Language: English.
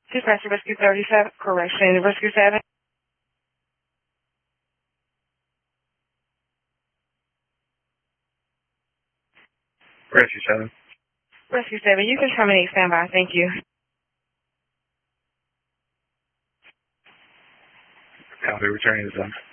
Dispatcher Rescue 37, correction, Rescue 7. Rescue 7. Rescue 7, you can terminate standby. Thank you. Copy, returning to zone.